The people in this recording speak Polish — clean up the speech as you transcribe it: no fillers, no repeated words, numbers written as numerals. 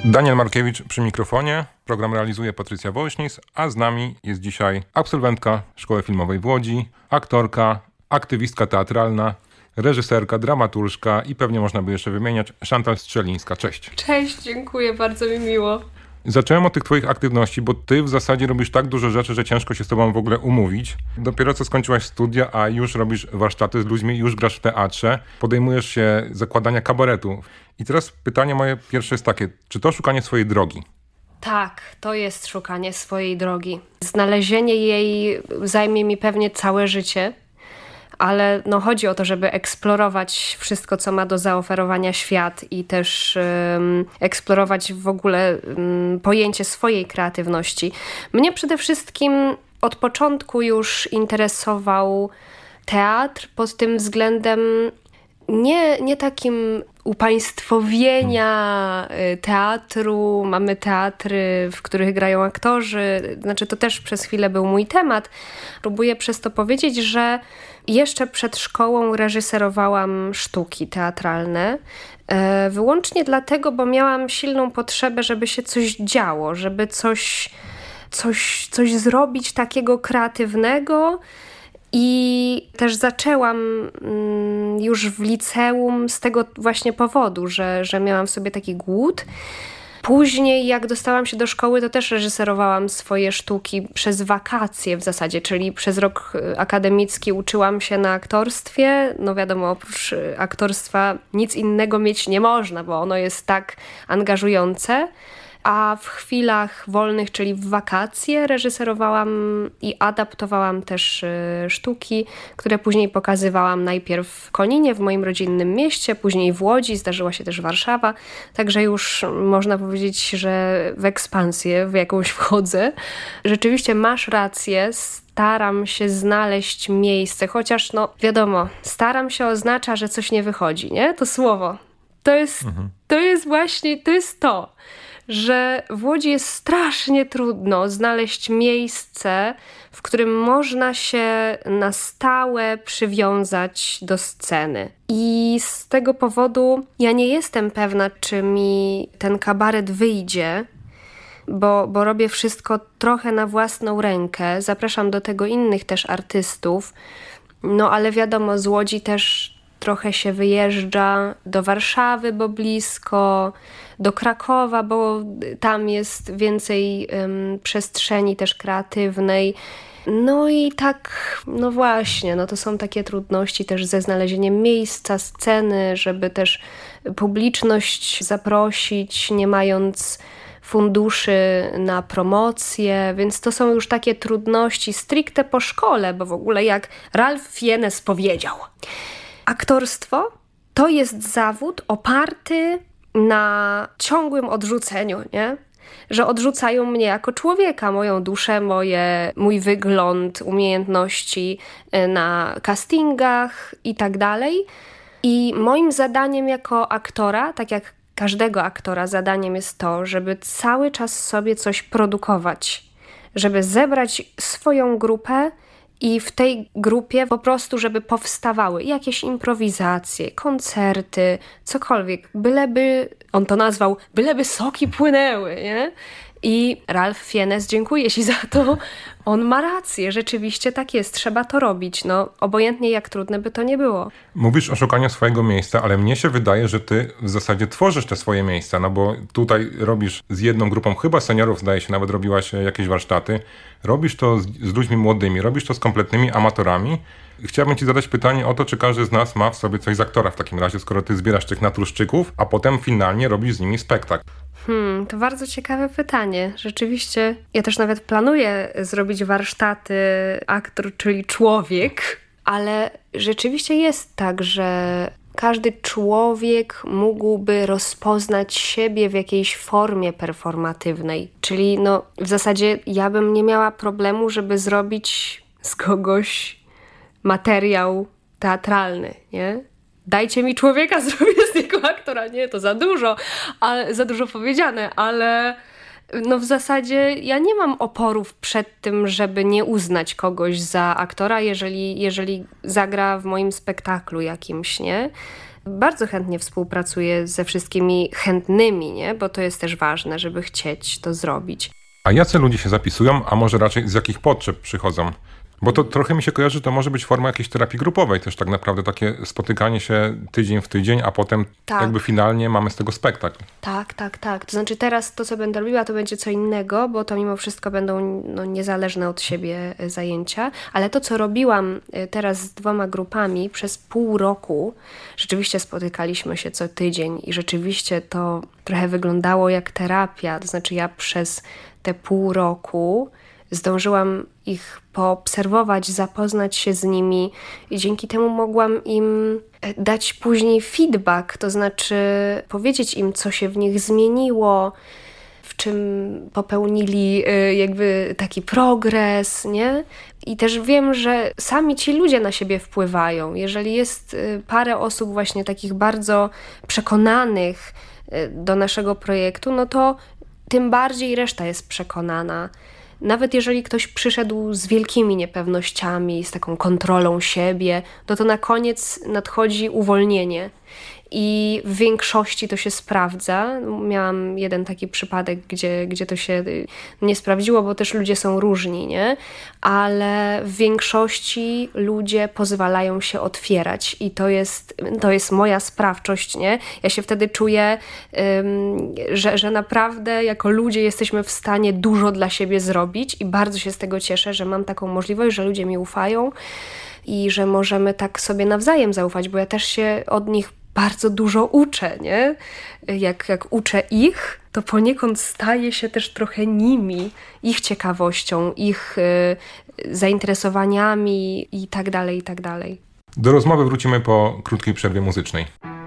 Daniel Markiewicz przy mikrofonie. Program realizuje Patrycja Woźnis, a z nami jest dzisiaj absolwentka Szkoły Filmowej w Łodzi, aktorka, aktywistka teatralna, reżyserka, dramaturżka i pewnie można by jeszcze wymieniać Chantal Strzelińska. Cześć. Cześć, dziękuję, bardzo mi miło. Zacząłem od tych twoich aktywności, bo ty w zasadzie robisz tak dużo rzeczy, że ciężko się z tobą w ogóle umówić. Dopiero co skończyłaś studia, a już robisz warsztaty z ludźmi, już grasz w teatrze, podejmujesz się zakładania kabaretu. I teraz pytanie moje pierwsze jest takie, czy to szukanie swojej drogi? Tak, to jest szukanie swojej drogi. Znalezienie jej zajmie mi pewnie całe życie, ale chodzi o to, żeby eksplorować wszystko, co ma do zaoferowania świat i też eksplorować w ogóle pojęcie swojej kreatywności. Mnie przede wszystkim od początku już interesował teatr pod tym względem nie takim upaństwowienia teatru. Mamy teatry, w których grają aktorzy. Znaczy, to też przez chwilę był mój temat. Próbuję przez to powiedzieć, że jeszcze przed szkołą reżyserowałam sztuki teatralne. Wyłącznie dlatego, bo miałam silną potrzebę, żeby się coś działo, żeby coś zrobić takiego kreatywnego. I też zaczęłam już w liceum z tego właśnie powodu, że miałam w sobie taki głód. Później jak dostałam się do szkoły, to też reżyserowałam swoje sztuki przez wakacje w zasadzie, czyli przez rok akademicki uczyłam się na aktorstwie. No wiadomo, oprócz aktorstwa nic innego mieć nie można, bo ono jest tak angażujące. A w chwilach wolnych, czyli w wakacje, reżyserowałam i adaptowałam też sztuki, które później pokazywałam najpierw w Koninie, w moim rodzinnym mieście, później w Łodzi, zdarzyła się też Warszawa. Także już można powiedzieć, że w ekspansję w jakąś wchodzę. Rzeczywiście masz rację, staram się znaleźć miejsce, chociaż wiadomo, staram się oznacza, że coś nie wychodzi, nie? To słowo. To jest właśnie to, że w Łodzi jest strasznie trudno znaleźć miejsce, w którym można się na stałe przywiązać do sceny. I z tego powodu ja nie jestem pewna, czy mi ten kabaret wyjdzie, bo robię wszystko trochę na własną rękę. Zapraszam do tego innych też artystów. Ale wiadomo, z Łodzi też trochę się wyjeżdża, do Warszawy, bo blisko, do Krakowa, bo tam jest więcej przestrzeni też kreatywnej. I tak, właśnie, to są takie trudności też ze znalezieniem miejsca, sceny, żeby też publiczność zaprosić, nie mając funduszy na promocję, więc to są już takie trudności stricte po szkole, bo w ogóle jak Ralph Fiennes powiedział, aktorstwo to jest zawód oparty na ciągłym odrzuceniu, nie? Że odrzucają mnie jako człowieka, moją duszę, mój wygląd, umiejętności na castingach i tak dalej. I moim zadaniem jako aktora, tak jak każdego aktora, zadaniem jest to, żeby cały czas sobie coś produkować, żeby zebrać swoją grupę i w tej grupie po prostu, żeby powstawały jakieś improwizacje, koncerty, cokolwiek, byleby, on to nazwał, byleby soki płynęły, nie? I Ralph Fiennes, dziękuję ci za to, on ma rację, rzeczywiście tak jest, trzeba to robić, obojętnie jak trudne by to nie było. Mówisz o szukaniu swojego miejsca, ale mnie się wydaje, że ty w zasadzie tworzysz te swoje miejsca, bo tutaj robisz z jedną grupą, chyba seniorów, zdaje się, nawet robiłaś jakieś warsztaty, robisz to z ludźmi młodymi, robisz to z kompletnymi amatorami. Chciałbym ci zadać pytanie o to, czy każdy z nas ma w sobie coś z aktora w takim razie, skoro ty zbierasz tych naturszczyków, a potem finalnie robisz z nimi spektakl. To bardzo ciekawe pytanie. Rzeczywiście, ja też nawet planuję zrobić warsztaty aktor, czyli człowiek, ale rzeczywiście jest tak, że każdy człowiek mógłby rozpoznać siebie w jakiejś formie performatywnej. Czyli w zasadzie ja bym nie miała problemu, żeby zrobić z kogoś materiał teatralny, nie? Dajcie mi człowieka, zrobię z niego aktora. Nie, to za dużo powiedziane, ale w zasadzie ja nie mam oporów przed tym, żeby nie uznać kogoś za aktora, jeżeli zagra w moim spektaklu jakimś, nie? bardzo chętnie współpracuję ze wszystkimi chętnymi, nie? Bo to jest też ważne, żeby chcieć to zrobić. A jacy ludzie się zapisują, a może raczej z jakich potrzeb przychodzą? Bo to trochę mi się kojarzy, że to może być forma jakiejś terapii grupowej też tak naprawdę, takie spotykanie się tydzień w tydzień, a potem jakby finalnie mamy z tego spektakl. Tak. To znaczy teraz to, co będę robiła, to będzie co innego, bo to mimo wszystko będą niezależne od siebie zajęcia, ale to, co robiłam teraz z 2 grupami przez pół roku, rzeczywiście spotykaliśmy się co tydzień i rzeczywiście to trochę wyglądało jak terapia, to znaczy ja przez te pół roku zdążyłam ich poobserwować, zapoznać się z nimi i dzięki temu mogłam im dać później feedback, to znaczy powiedzieć im, co się w nich zmieniło, w czym popełnili jakby taki progres, nie? I też wiem, że sami ci ludzie na siebie wpływają. Jeżeli jest parę osób właśnie takich bardzo przekonanych do naszego projektu, no to tym bardziej reszta jest przekonana. Nawet jeżeli ktoś przyszedł z wielkimi niepewnościami, z taką kontrolą siebie, to na koniec nadchodzi uwolnienie. I w większości to się sprawdza. Miałam jeden taki przypadek, gdzie to się nie sprawdziło, bo też ludzie są różni, nie? Ale w większości ludzie pozwalają się otwierać i to jest moja sprawczość, nie? Ja się wtedy czuję, że naprawdę jako ludzie jesteśmy w stanie dużo dla siebie zrobić i bardzo się z tego cieszę, że mam taką możliwość, że ludzie mi ufają i że możemy tak sobie nawzajem zaufać, bo ja też się od nich bardzo dużo uczę, nie? Jak uczę ich, to poniekąd staję się też trochę nimi, ich ciekawością, ich zainteresowaniami i tak dalej, i tak dalej. Do rozmowy wrócimy po krótkiej przerwie muzycznej.